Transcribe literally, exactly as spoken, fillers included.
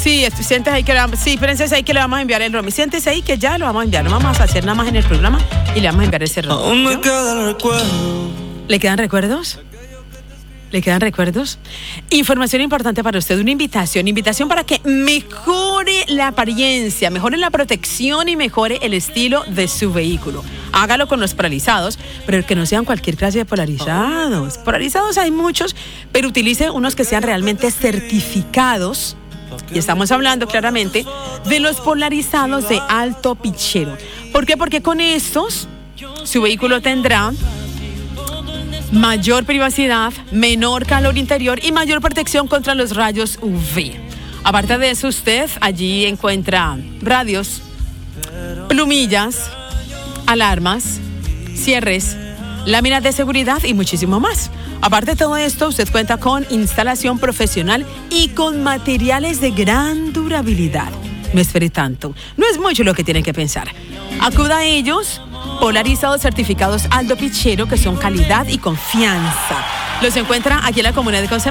Sí, siéntese ahí que le vamos, sí, princesa, ahí que le vamos a enviar el roaming. Siéntese ahí que ya lo vamos a enviar. No vamos a hacer nada más en el programa y le vamos a enviar ese roaming. Aún me ¿no? queda el recuerdo. ¿Le quedan recuerdos? ¿Le quedan recuerdos? Información importante para usted, una invitación, invitación para que mejore la apariencia, mejore la protección y mejore el estilo de su vehículo. Hágalo con los polarizados, pero que no sean cualquier clase de polarizados. Polarizados hay muchos, pero utilice unos que sean realmente certificados. Y estamos hablando claramente de los polarizados de alto pichero. ¿Por qué? Porque con estos su vehículo tendrá mayor privacidad, menor calor interior y mayor protección contra los rayos U V. Aparte de eso, usted allí encuentra radios, plumillas, alarmas, cierres, láminas de seguridad y muchísimo más. Aparte de todo esto, usted cuenta con instalación profesional y con materiales de gran durabilidad. No espere tanto, no es mucho lo que tiene que pensar. Acuda a ellos, polarizados certificados Aldo Pichero, que son calidad y confianza. Los encuentra aquí en la comuna de Concepción.